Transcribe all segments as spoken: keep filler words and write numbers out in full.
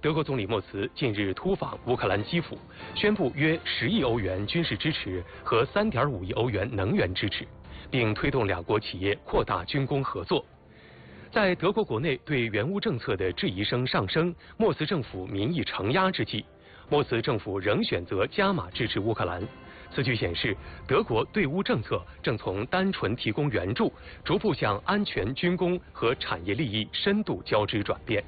德国总理莫茨近日突访乌克兰基辅，宣布约十亿欧元军事支持和三点五亿欧元能源支持，并推动两国企业扩大军工合作。在德国国内对援乌政策的质疑声上升，莫茨政府民意承压之际，莫茨政府仍选择加码支持乌克兰。此举显示，德国对乌政策正从单纯提供援助，逐步向安全、军工和产业利益深度交织转变。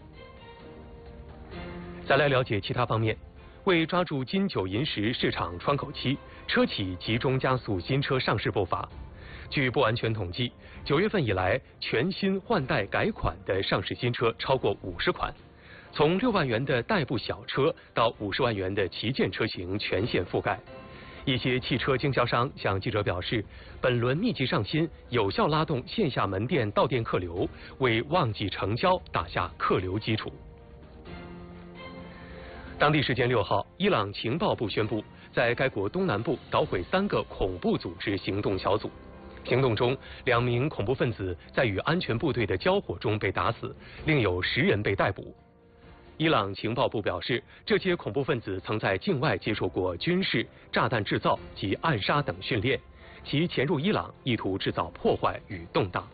再来了解其他方面，为抓住金九银十市场窗口期，车企集中加速新车上市步伐。据不完全统计，九月份以来，全新换代改款的上市新车超过五十款，从六万元的代步小车到五十万元的旗舰车型全线覆盖。一些汽车经销商向记者表示，本轮密集上新有效拉动线下门店到店客流，为旺季成交打下客流基础。当地时间六号，伊朗情报部宣布，在该国东南部捣毁三个恐怖组织行动小组。行动中，两名恐怖分子在与安全部队的交火中被打死，另有十人被逮捕。伊朗情报部表示，这些恐怖分子曾在境外接受过军事、炸弹制造及暗杀等训练，其潜入伊朗意图制造破坏与动荡。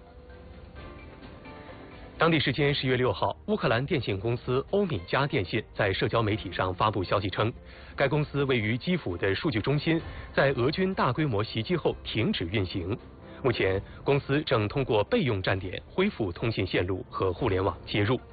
当地时间十月六号，乌克兰电信公司欧米加电信在社交媒体上发布消息称，该公司位于基辅的数据中心在俄军大规模袭击后停止运行。目前，公司正通过备用站点恢复通信线路和互联网接入。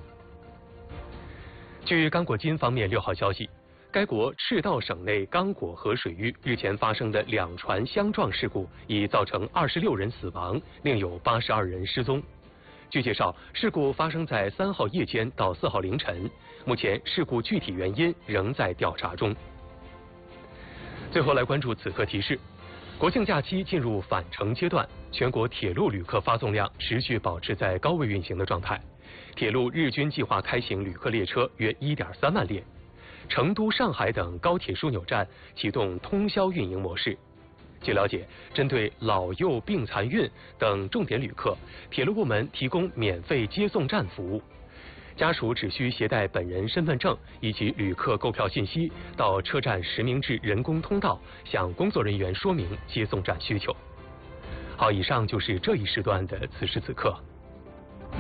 据刚果金方面六号消息，该国赤道省内刚果河水域日前发生的两船相撞事故已造成二十六人死亡，另有八十二人失踪。据介绍，事故发生在三号夜间到四号凌晨，目前事故具体原因仍在调查中。最后来关注此刻提示：国庆假期进入返程阶段，全国铁路旅客发送量持续保持在高位运行的状态。铁路日均计划开行旅客列车约 一点三万列，成都、上海等高铁枢纽站启动通宵运营模式。据了解，针对老幼病残孕等重点旅客，铁路部门提供免费接送站服务。家属只需携带本人身份证以及旅客购票信息，到车站实名制人工通道向工作人员说明接送站需求。好，以上就是这一时段的此时此刻。